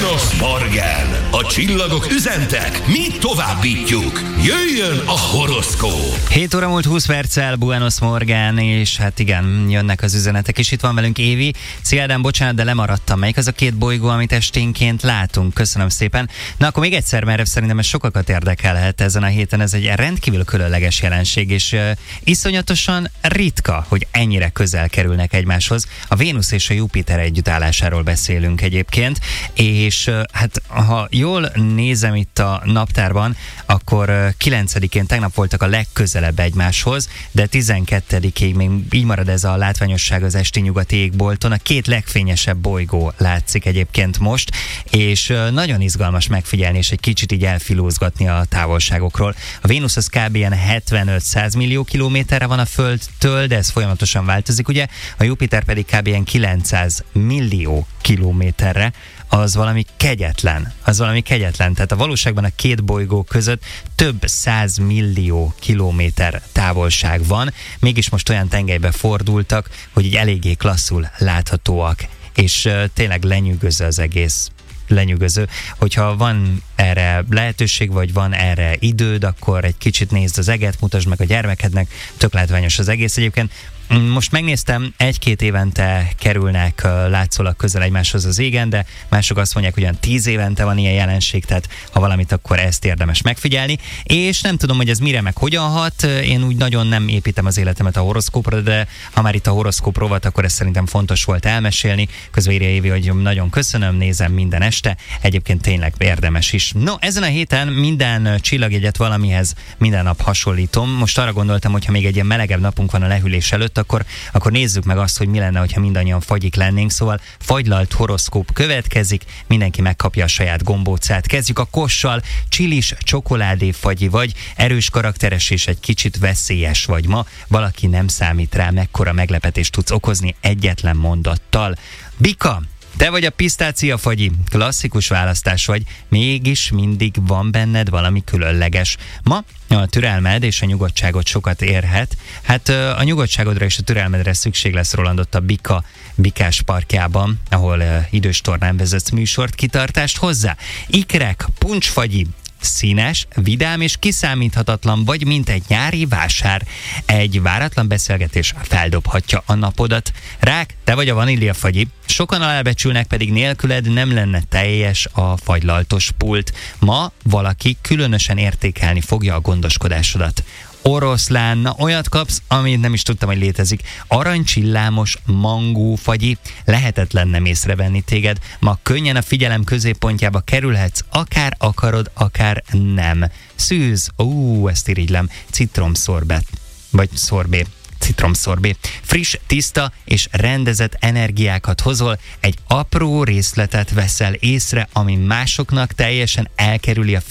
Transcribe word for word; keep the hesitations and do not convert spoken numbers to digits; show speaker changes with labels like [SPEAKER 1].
[SPEAKER 1] Horoszmorgen. A csillagok üzentek, mi továbbítjuk. Jöjjön a horoszkóp.
[SPEAKER 2] hét óra múlt húsz perccel, Buenos Morgan, és hát igen, jönnek az üzenetek, és itt van velünk Évi. Szia Ádám, bocsánat, de lemaradtam. Melyik az a két bolygó, amit esténként látunk? Köszönöm szépen. Na akkor még egyszer, mert szerintem ez sokakat érdekelhet ezen a héten. Ez egy rendkívül különleges jelenség, és uh, iszonyatosan ritka, hogy ennyire közel kerülnek egymáshoz. A Vénusz és a Jupiter együttállásáról beszélünk egyébként, és uh, hát ha jól nézem itt a naptárban, akkor uh, kilencedikén tegnap voltak a legközelebb egymáshoz, de tizenkettedikéig még így marad ez a látványosság az esti nyugati égbolton. A két legfényesebb bolygó látszik egyébként most, és uh, nagyon izgalmas megfigyelni, és egy kicsit így elfilózgatni a távolságokról. A Vénusz az kb. Ilyen hetvenöt-száz millió kilométerre van a Földtől, de ez folyamatosan változik, ugye? A Jupiter pedig kb. Ilyen kilencszáz millió kilométerre. Az valami kegyetlen. Az valami kegyetlen. Tehát a valóságban a két bolygó között több száz millió kilométer távolság van. Mégis most olyan tengelybe fordultak, hogy így eléggé klasszul láthatóak. És uh, tényleg lenyűgöző az egész. Lenyűgöző. Hogyha van erre lehetőség, vagy van erre időd, akkor egy kicsit nézd az eget, mutasd meg a gyermekednek, tök látványos az egész egyébként. Most megnéztem, egy-két évente kerülnek látszólag közel egymáshoz az égen, de mások azt mondják, hogy olyan tíz évente van ilyen jelenség, tehát ha valamit, akkor ezt érdemes megfigyelni. És nem tudom, hogy ez mire meg hogyan hat, én úgy nagyon nem építem az életemet a horoszkópra, de ha már itt a horoszkóp rovat, akkor ezt szerintem fontos volt elmesélni. Közben írja Évi, hogy nagyon köszönöm, nézem minden este, egyébként tényleg érdemes is. No, ezen a héten minden csillagjegyet valamihez minden nap hasonlítom. Most arra gondoltam, hogy ha még egy ilyen melegebb napunk van a lehűlés előtt, Akkor, akkor nézzük meg azt, hogy mi lenne, hogyha mindannyian fagyik lennénk. Szóval fagylalt horoszkóp következik, mindenki megkapja a saját gombócát. Kezdjük a kossal, csilis, csokoládé fagyi vagy, erős karakteres és egy kicsit veszélyes vagy ma. Valaki nem számít rá, mekkora meglepetést tudsz okozni egyetlen mondattal. Bika, te vagy a pisztácia fagyi, klasszikus választás vagy, mégis mindig van benned valami különleges. Ma a türelmed és a nyugodtságot sokat érhet. Hát a nyugodtságodra és a türelmedre szükség lesz, Roland, ott a Bika Bikás parkjában, ahol uh, idős tornán vezetsz műsort, kitartást hozzá. Ikrek, puncsfagyi, színes, vidám és kiszámíthatatlan vagy, mint egy nyári vásár. Egy váratlan beszélgetés feldobhatja a napodat. Rák, te vagy a vaníliafagyi. Sokan alábecsülnek, pedig nélküled nem lenne teljes a fagylaltos pult. Ma valaki különösen értékelni fogja a gondoskodásodat. Oroszlán, na olyat kapsz, amit nem is tudtam, hogy létezik. Aranycsillámos mangó fagyi, lehetetlen nem észrevenni téged. Ma könnyen a figyelem középpontjába kerülhetsz, akár akarod, akár nem. Szűz, ó, ezt irigylem, citromszorbet, vagy szorbé. citromszorbé. Friss, tiszta és rendezett energiákat hozol, egy apró részletet veszel észre, ami másoknak teljesen elkerüli a